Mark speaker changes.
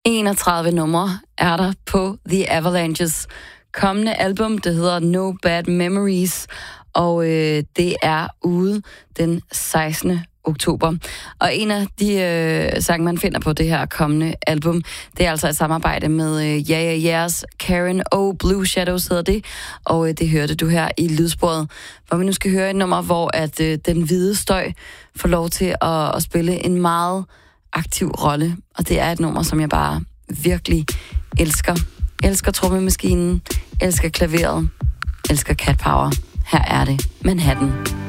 Speaker 1: 31 numre er der på The Avalanches kommende album. Det hedder No Bad Memories, og det er ude den 16. oktober. Og en af de sange, man finder på det her kommende album, det er altså et samarbejde med Yeahs Karen O. Blue Shadows hedder det, og det hørte du her i lydsporet, hvor vi nu skal høre et nummer, hvor at den hvide støj får lov til at spille en meget aktiv rolle, og det er et nummer, som jeg bare virkelig elsker. Elsker trommemaskinen, elsker klaveret, elsker Cat Power. Her er det Manhattan.